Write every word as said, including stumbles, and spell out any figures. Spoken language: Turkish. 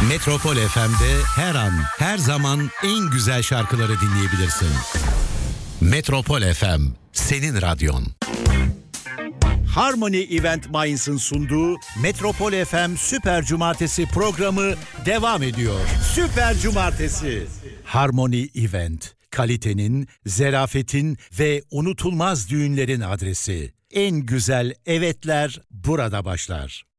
Metropol F M'de her an, her zaman en güzel şarkıları dinleyebilirsin. Metropol F M, senin radyon. Harmony Event Mainz'ın sunduğu Metropol F M Süper Cumartesi programı devam ediyor. Süper Cumartesi. Harmony Event, kalitenin, zerafetin ve unutulmaz düğünlerin adresi. En güzel evetler burada başlar.